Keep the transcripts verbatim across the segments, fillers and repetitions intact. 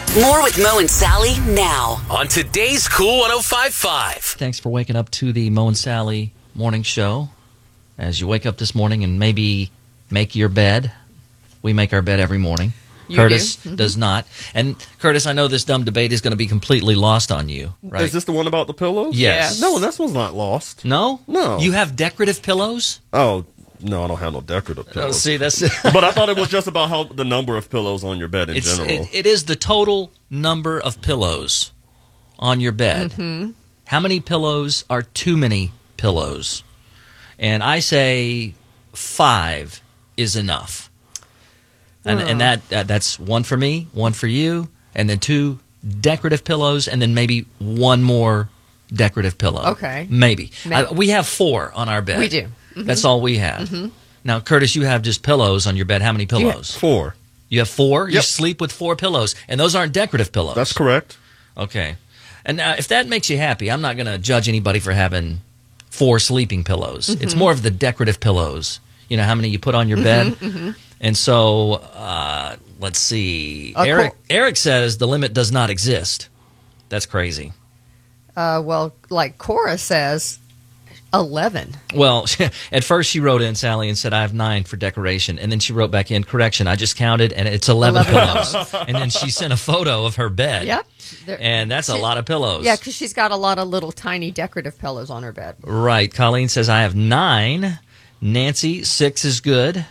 More with Mo and Sally now on today's Cool one oh five point five. Thanks for waking up to the Mo and Sally morning show. As you wake up this morning and maybe make your bed. We make our bed every morning. You Curtis do. Mm-hmm. does not. And Curtis, I know this dumb debate is going to be completely lost on you, right? Is this the one about the pillows? Yes. No, this one's not lost. No? No. You have decorative pillows? Oh, no, I don't have no decorative Oh, pillows. see, that's But I thought it was just about how the number of pillows on your bed in it's, general. it, it is the total number of pillows on your bed. Mm-hmm. How many pillows are too many pillows? And I say five is enough. And, and that uh, that's one for me, one for you, and then two decorative pillows, and then maybe one more decorative pillow. Okay. Maybe. Maybe. I, we have four on our bed. We do. Mm-hmm. That's all we have. Mm-hmm. Now, Curtis, you have just pillows on your bed. How many pillows? Four. You have four? You Yep. sleep with four pillows, and those aren't decorative pillows. That's correct. Okay. And now, if that makes you happy, I'm not going to judge anybody for having four sleeping pillows. Mm-hmm. It's more of the decorative pillows. You know, how many you put on your bed. Mm-hmm. And so, uh, let's see. Uh, Eric cool. Eric says the limit does not exist. That's crazy. Uh, well, like Cora says, eleven. Well, at first she wrote in, Sally, and said, I have nine for decoration. And then she wrote back in, correction, I just counted, and it's eleven, eleven pillows. And then she sent a photo of her bed. Yep. There- And that's a lot of pillows. Yeah, because she's got a lot of little tiny decorative pillows on her bed. Right. Colleen says, I have nine. Nancy, six is good.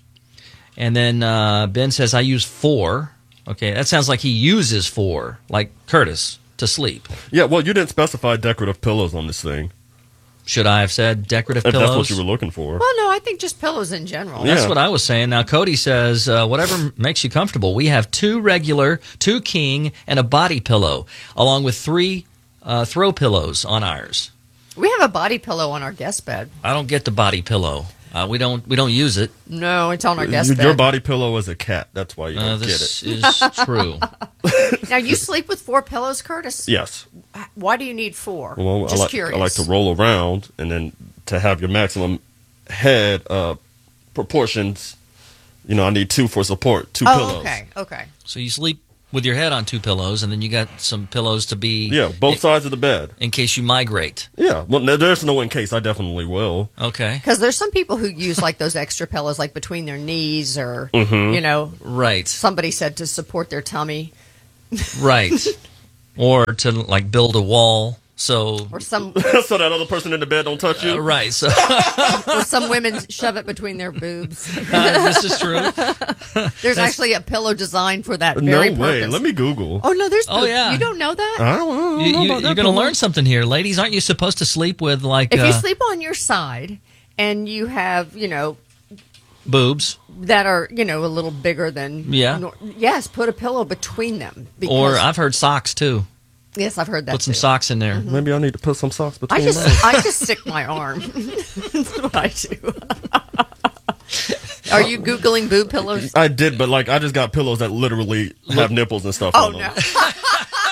And then uh, Ben says, I use four. Okay, that sounds like he uses four, like Curtis, to sleep. Yeah, well, you didn't specify decorative pillows on this thing. Should I have said decorative If pillows? that's what you were looking for. Well, no, I think just pillows in general. Yeah. That's what I was saying. Now, Cody says, uh, whatever makes you comfortable. We have two regular, two king, and a body pillow, along with three uh, throw pillows on ours. We have a body pillow on our guest bed. I don't get the body pillow. Uh, we don't we don't use it. No, it's on our guest Your bed. body pillow is a cat. That's why you Uh, don't get this it. is true. Now, you sleep with four pillows, Curtis? Yes. Why do you need four? Well, Just I like, curious. I like to roll around, and then to have your maximum head uh, proportions, you know, I need two for support, two Oh, pillows. okay, okay. So you sleep with your head on two pillows, and then you got some pillows to be Yeah, both sides of the bed. in case you migrate. Yeah, well, no, there's no in case. I definitely will. Okay. Because there's some people who use like those extra pillows, like between their knees, or Mm-hmm. you know, Right. somebody said to support their tummy, Right. Or to like build a wall. So or some So that other person in the bed don't touch you. uh, right. So or some women shove it between their boobs. uh, this is true. There's actually a pillow designed for that No very way. purpose. Let me Google. Oh no, there's Oh, boob- yeah. You don't know that? I don't, I don't You, know you, about that you're going to pillow. learn something here, ladies. Aren't you supposed to sleep with like If uh, you sleep on your side and you have, you know, boobs? that are, you know, a little bigger than Yeah. nor- yes, put a pillow between them. Because, Or I've heard socks too. yes, I've heard that Put some too. socks in there. Maybe I need to put some socks between I just those. I just stick my arm. That's what I do. Are you Googling boob pillows? I did, but like I just got pillows that literally have nipples and stuff Oh on them. no.